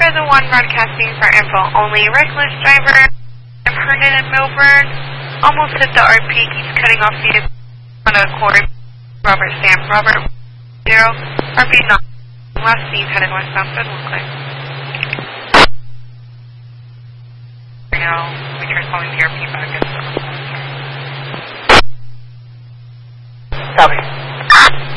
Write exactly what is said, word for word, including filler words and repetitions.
Florida, the one broadcasting for info only. Reckless driver, I've heard it in Milburn. Almost hit the R P, keeps cutting off the on a quarter. Robert Stamp, Robert zero, R P nine. Last seen headed westbound, doesn't look like. Right now, we try calling the R P back and stuff. Copy.